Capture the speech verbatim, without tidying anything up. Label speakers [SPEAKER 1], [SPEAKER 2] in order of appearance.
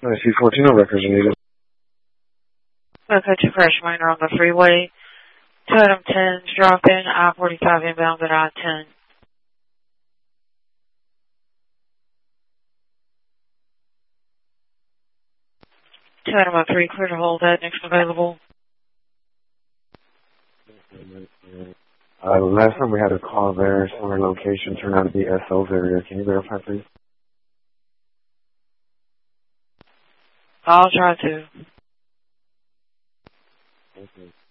[SPEAKER 1] I see fourteen, no records are needed.
[SPEAKER 2] Okay, to Crash Minor on the freeway. Two item ten, drop in, I forty-five inbound at I ten. Two item oh three, clear to hold that, next available.
[SPEAKER 1] Uh, last time we had a call there, similar location turned out to be S O's area. Can you verify, please?
[SPEAKER 2] I'll try to.
[SPEAKER 1] Okay.